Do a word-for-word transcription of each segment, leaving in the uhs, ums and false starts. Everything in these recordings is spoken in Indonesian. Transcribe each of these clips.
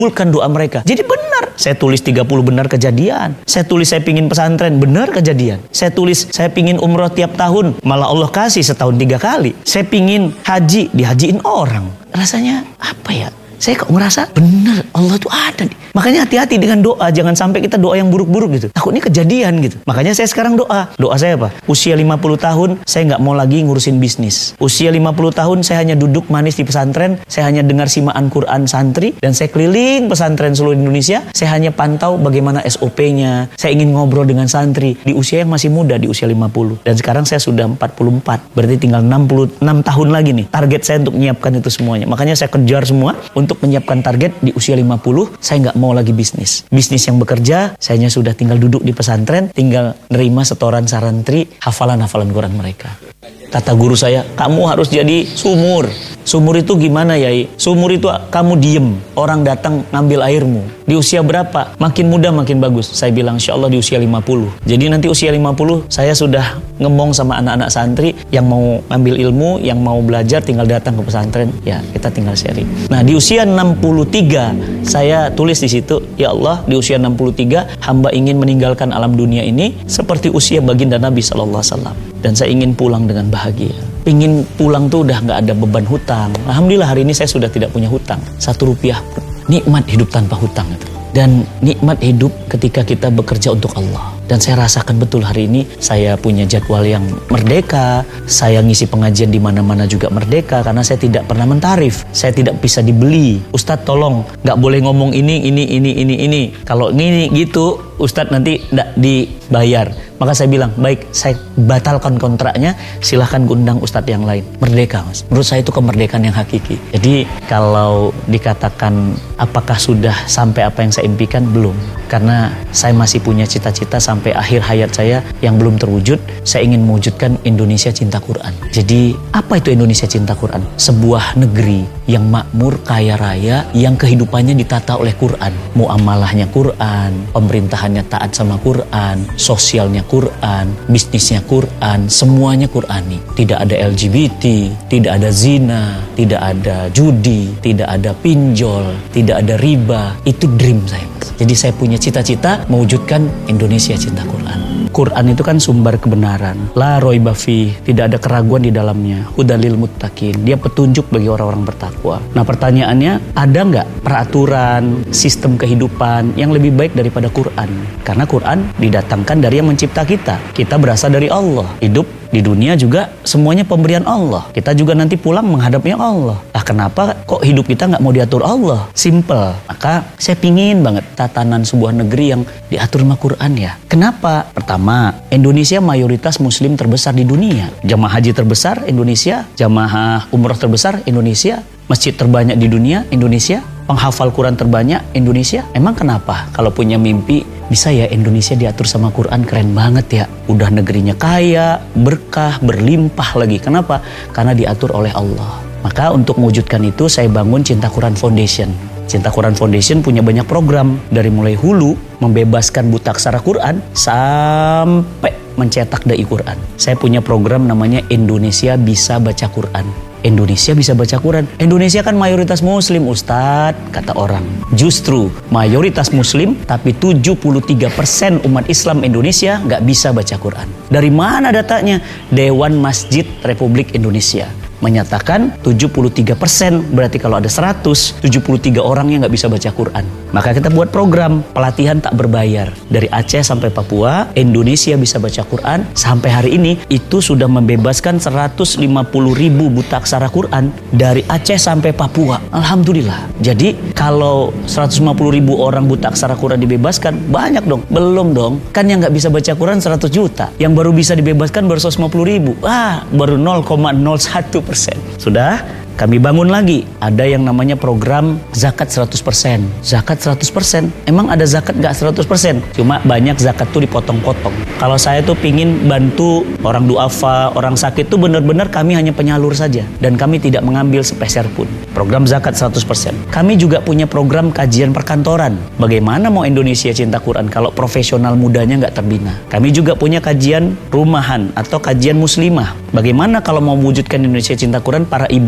Bulkan doa mereka. Jadi benar. Saya tulis tiga puluh benar kejadian. Saya tulis saya pingin pesantren, benar kejadian. Saya tulis saya pingin umroh tiap tahun, malah Allah kasih setahun tiga kali. Saya pingin haji, dihajiin orang. Rasanya apa ya? Saya kok ngerasa benar Allah tuh ada nih. Makanya hati-hati dengan doa. Jangan sampai kita doa yang buruk-buruk gitu. Takutnya kejadian gitu. Makanya saya sekarang doa. Doa saya apa? Usia lima puluh tahun saya nggak mau lagi ngurusin bisnis. Usia lima puluh tahun saya hanya duduk manis di pesantren. Saya hanya dengar simaan Quran santri. Dan saya keliling pesantren seluruh Indonesia. Saya hanya pantau bagaimana S O P-nya. Saya ingin ngobrol dengan santri. Di usia yang masih muda, di usia lima puluh. Dan sekarang saya sudah empat puluh empat. Berarti tinggal enam puluh enam tahun lagi nih. Target saya untuk menyiapkan itu semuanya. Makanya saya kejar semua untuk menyiapkan target di usia lima puluh. Saya nggak mau lagi bisnis. Bisnis yang bekerja, saya hanya sudah tinggal duduk di pesantren, tinggal nerima setoran santri, hafalan-hafalan Quran mereka. Kata guru saya, kamu harus jadi sumur. Sumur itu gimana Yai? Sumur itu kamu diem, orang datang ngambil airmu. Di usia berapa? Makin muda makin bagus. Saya bilang insya Allah di usia lima puluh. Jadi nanti usia lima puluh saya sudah ngomong sama anak-anak santri yang mau ngambil ilmu, yang mau belajar tinggal datang ke pesantren. Ya kita tinggal sharing. Nah di usia enam puluh tiga saya tulis di situ, ya Allah di usia enam puluh tiga hamba ingin meninggalkan alam dunia ini seperti usia baginda Nabi shallallahu alaihi wasallam. Dan saya ingin pulang dengan bahagia. Ingin pulang tuh udah gak ada beban hutang. Alhamdulillah hari ini saya sudah tidak punya hutang. Satu rupiah pun. Nikmat hidup tanpa hutang itu. Dan nikmat hidup ketika kita bekerja untuk Allah. Dan saya rasakan betul hari ini saya punya jadwal yang merdeka. Saya ngisi pengajian di mana-mana juga merdeka karena saya tidak pernah mentarif. Saya tidak bisa dibeli. Ustadz tolong, nggak boleh ngomong ini, ini, ini, ini, ini. Kalau ini gitu, Ustadz nanti tidak dibayar. Maka saya bilang, baik, saya batalkan kontraknya. Silahkan undang Ustadz yang lain. Merdeka, Mas. Menurut saya itu kemerdekaan yang hakiki. Jadi kalau dikatakan apakah sudah sampai apa yang saya impikan, belum. Karena saya masih punya cita-cita sampai akhir hayat saya yang belum terwujud. Saya ingin mewujudkan Indonesia cinta Quran. Jadi apa itu Indonesia cinta Quran? Sebuah negeri yang makmur, kaya raya, yang kehidupannya ditata oleh Quran. Muamalahnya Quran, pemerintahannya taat sama Quran, sosialnya Quran, bisnisnya Quran, semuanya Qurani. Tidak ada L G B T, tidak ada zina, tidak ada judi, tidak ada pinjol, tidak ada riba. Itu dream saya, Mas. Jadi saya punya cita-cita mewujudkan Indonesia cinta Quran. Quran itu kan sumber kebenaran. La roiba fi, tidak ada keraguan di dalamnya. Hudalil muttaqin, dia petunjuk bagi orang-orang bertakwa. Nah pertanyaannya, ada nggak peraturan, sistem kehidupan yang lebih baik daripada Quran? Karena Quran didatangkan dari yang mencipta kita. Kita berasal dari Allah. Hidup di dunia juga semuanya pemberian Allah. Kita juga nanti pulang menghadapnya Allah. Nah kenapa kok hidup kita nggak mau diatur Allah? Simple. Maka saya pingin banget tatanan sebuah negeri yang diatur sama Quran ya. Kenapa? Pertama, Indonesia mayoritas muslim terbesar di dunia. Jamaah haji terbesar Indonesia, jamaah umroh terbesar Indonesia, masjid terbanyak di dunia Indonesia, penghafal Quran terbanyak Indonesia. Emang kenapa kalau punya mimpi bisa ya Indonesia diatur sama Quran? Keren banget ya. Udah negerinya kaya, berkah, berlimpah lagi. Kenapa? Karena diatur oleh Allah. Maka untuk mewujudkan itu saya bangun Cinta Quran Foundation. Cinta Quran Foundation punya banyak program. Dari mulai hulu, membebaskan buta aksara Quran, sampai mencetak dai Quran. Saya punya program namanya Indonesia Bisa Baca Quran. Indonesia bisa baca Quran. Indonesia kan mayoritas muslim, Ustadz, kata orang. Justru mayoritas muslim, tapi tujuh puluh tiga persen umat Islam Indonesia nggak bisa baca Quran. Dari mana datanya? Dewan Masjid Republik Indonesia menyatakan tujuh puluh tiga persen, berarti kalau ada seratus, tujuh puluh tiga orang yang nggak bisa baca Quran. Maka kita buat program pelatihan tak berbayar. Dari Aceh sampai Papua, Indonesia Bisa Baca Quran. Sampai hari ini, itu sudah membebaskan seratus lima puluh ribu buta aksara Quran dari Aceh sampai Papua. Alhamdulillah. Jadi, kalau seratus lima puluh ribu orang buta aksara Quran dibebaskan, banyak dong. Belum dong. Kan yang nggak bisa baca Quran seratus juta. Yang baru bisa dibebaskan baru seratus lima puluh ribu. Ah, baru nol koma nol satu persen. Sudah kami bangun lagi, ada yang namanya program zakat seratus persen. Zakat seratus persen, emang ada zakat nggak seratus persen? Cuma banyak zakat tuh dipotong-potong. Kalau saya tuh pingin bantu orang duafa, orang sakit tuh benar-benar kami hanya penyalur saja. Dan kami tidak mengambil sepeser pun. Program zakat seratus persen. Kami juga punya program kajian perkantoran. Bagaimana mau Indonesia cinta Quran kalau profesional mudanya nggak terbina? Kami juga punya kajian rumahan atau kajian muslimah. Bagaimana kalau mau mewujudkan Indonesia cinta Quran, para ibunya nggak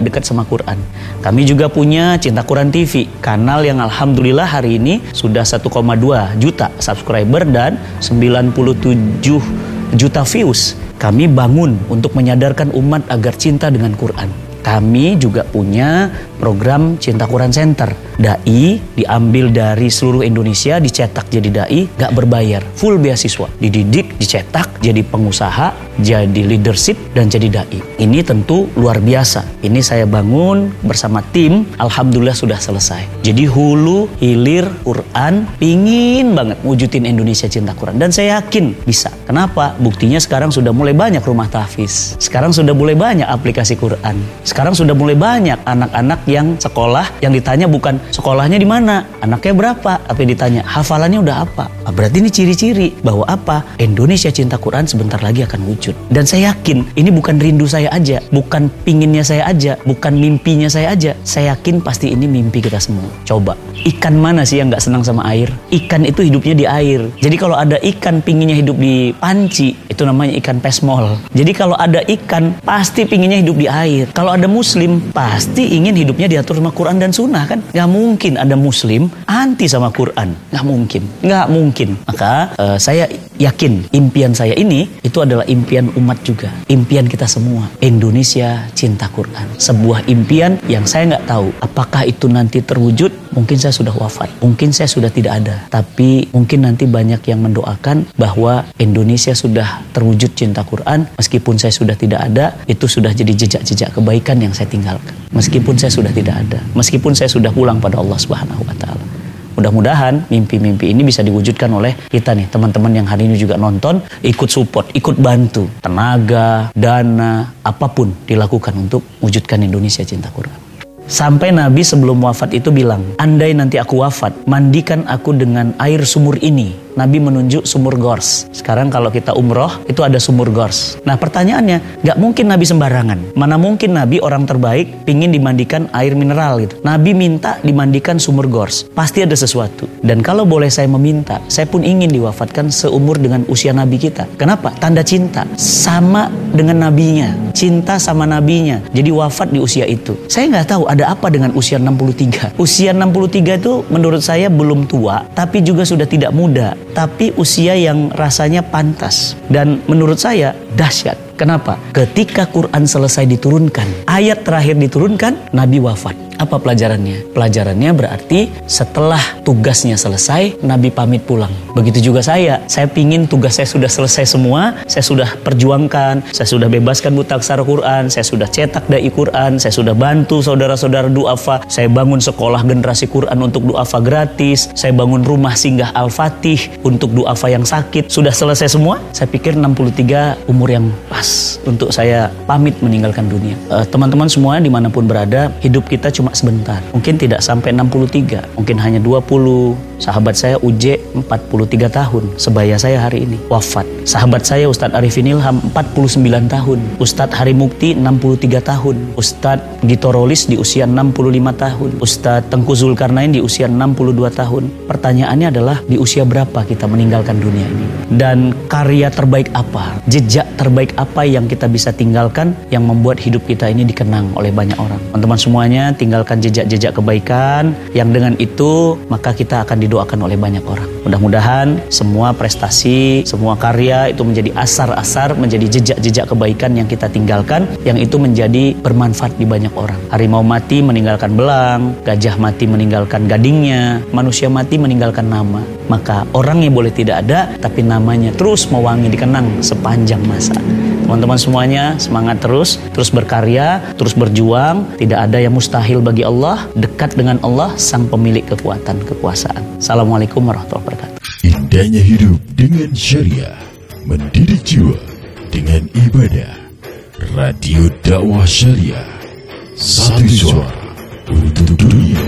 dekat sama Quran. Kami juga punya Cinta Quran T V, kanal yang alhamdulillah hari ini sudah satu koma dua juta subscriber dan sembilan puluh tujuh juta views. Kami bangun untuk menyadarkan umat agar cinta dengan Quran. Kami juga punya program Cinta Quran Center. Dai diambil dari seluruh Indonesia, dicetak jadi dai, gak berbayar, full beasiswa, dididik, dicetak, jadi pengusaha, jadi leadership, dan jadi dai. Ini tentu luar biasa. Ini saya bangun bersama tim, alhamdulillah sudah selesai. Jadi hulu, hilir, Quran, pingin banget wujudin Indonesia Cinta Quran. Dan saya yakin bisa. Kenapa? Buktinya sekarang sudah mulai banyak rumah tahfiz. Sekarang sudah mulai banyak aplikasi Quran. Sekarang sudah mulai banyak anak-anak yang sekolah, yang ditanya bukan sekolahnya di mana, anaknya berapa, tapi ditanya hafalannya udah apa. Berarti ini ciri-ciri bahwa apa? Indonesia Cinta Quran sebentar lagi akan wujud. Dan saya yakin ini bukan rindu saya aja, bukan pinginnya saya aja, bukan mimpinya saya aja. Saya yakin pasti ini mimpi kita semua. Coba, ikan mana sih yang gak senang sama air? Ikan itu hidupnya di air. Jadi kalau ada ikan pinginnya hidup di panci, itu namanya ikan pesmol. Jadi kalau ada ikan, pasti pinginnya hidup di air. Kalau ada muslim, pasti ingin hidupnya diatur sama Quran dan Sunnah kan? Gak mungkin ada muslim anti sama Quran. Gak mungkin. Gak mungkin. Maka uh, saya yakin impian saya ini itu adalah impian umat juga. Impian kita semua. Indonesia Cinta Quran. Sebuah impian yang saya gak tahu apakah itu nanti terwujud. Mungkin saya sudah wafat. Mungkin saya sudah tidak ada. Tapi mungkin nanti banyak yang mendoakan bahwa Indonesia sudah terwujud cinta Quran. Meskipun saya sudah tidak ada, itu sudah jadi jejak-jejak kebaikan yang saya tinggalkan. Meskipun saya sudah tidak ada, meskipun saya sudah pulang pada Allah Subhanahu wa taala. Mudah-mudahan mimpi-mimpi ini bisa diwujudkan oleh kita nih, teman-teman yang hari ini juga nonton, ikut support, ikut bantu, tenaga, dana, apapun dilakukan untuk wujudkan Indonesia Cinta Quran. Sampai Nabi sebelum wafat itu bilang, andai nanti aku wafat, mandikan aku dengan air sumur ini. Nabi menunjuk sumur Gors. Sekarang kalau kita umroh, itu ada sumur Gors. Nah pertanyaannya, gak mungkin Nabi sembarangan. Mana mungkin Nabi orang terbaik pingin dimandikan air mineral gitu. Nabi minta dimandikan sumur Gors. Pasti ada sesuatu. Dan kalau boleh saya meminta, saya pun ingin diwafatkan seumur dengan usia Nabi kita. Kenapa? Tanda cinta. Sama dengan Nabinya. Cinta sama Nabinya. Jadi wafat di usia itu. Saya gak tahu ada apa dengan usia enam puluh tiga. Usia enam puluh tiga itu menurut saya belum tua, tapi juga sudah tidak muda. Tapi usia yang rasanya pantas. Dan menurut saya dahsyat. Kenapa? Ketika Quran selesai diturunkan, ayat terakhir diturunkan, Nabi wafat. Apa pelajarannya? Pelajarannya berarti setelah tugasnya selesai, Nabi pamit pulang. Begitu juga saya. Saya pingin tugas saya sudah selesai semua. Saya sudah perjuangkan. Saya sudah bebaskan buta aksara Quran. Saya sudah cetak dai Quran. Saya sudah bantu saudara-saudara duafa. Saya bangun sekolah generasi Quran untuk duafa gratis. Saya bangun rumah singgah Al-Fatih untuk duafa yang sakit. Sudah selesai semua. Saya pikir enam puluh tiga umur yang pas untuk saya pamit meninggalkan dunia. Uh, teman-teman semua dimanapun berada, hidup kita cuma sebentar. Mungkin tidak sampai enam puluh tiga, mungkin hanya dua puluh. Sahabat saya U J empat puluh tiga tahun, sebaya saya hari ini wafat. Sahabat saya Ustadz Arifin Ilham empat puluh sembilan tahun, Ustadz Hari Mukti enam puluh tiga tahun, Ustadz Gito Rolis di usia enam puluh lima tahun, Ustadz Tengku Zulkarnain di usia enam puluh dua tahun. Pertanyaannya adalah di usia berapa kita meninggalkan dunia ini? Dan karya terbaik apa? Jejak terbaik apa yang kita bisa tinggalkan yang membuat hidup kita ini dikenang oleh banyak orang? Teman-teman semuanya, tinggalkan jejak-jejak kebaikan yang dengan itu maka kita akan didoakan oleh banyak orang. Mudah-mudahan semua prestasi, semua karya itu menjadi asar-asar, menjadi jejak-jejak kebaikan yang kita tinggalkan, yang itu menjadi bermanfaat di banyak orang. Harimau mati meninggalkan belang, gajah mati meninggalkan gadingnya, manusia mati meninggalkan nama. Maka orangnya boleh tidak ada, tapi namanya terus mewangi dikenang sepanjang masa. Teman-teman semuanya semangat terus, terus berkarya, terus berjuang. Tidak ada yang mustahil bagi Allah. Dekat dengan Allah, sang pemilik kekuatan, kekuasaan. Assalamualaikum warahmatullahi wabarakatuh. Indahnya hidup dengan syariah, mendidik jiwa dengan ibadah. Radio dakwah syariah, satu suara untuk dunia.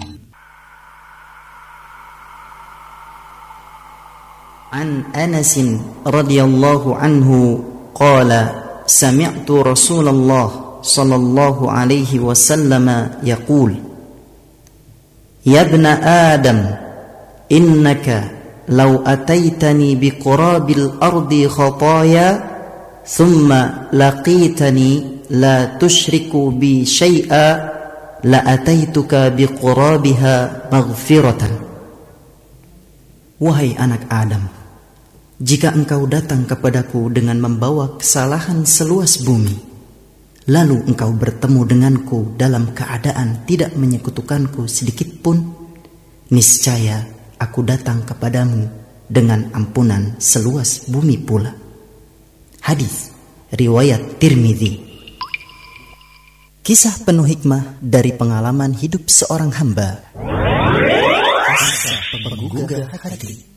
An Anas radhiyallahu anhu qala sami'tu Rasulullah sallallahu alaihi wasallam yaqul ya ibna Adam innaka law ataitani biqurabil ardi khataya thumma laqitani la tusyriku bi syai'a la ataituka bi qurabiha maghfiratan. Wahai anak Adam, jika engkau datang kepadaku dengan membawa kesalahan seluas bumi, lalu engkau bertemu denganku dalam keadaan tidak menyekutukanku sedikit pun, niscaya aku datang kepadamu dengan ampunan seluas bumi pula. Hadis riwayat Tirmidzi. Kisah penuh hikmah dari pengalaman hidup seorang hamba. Kisah penggugah hati.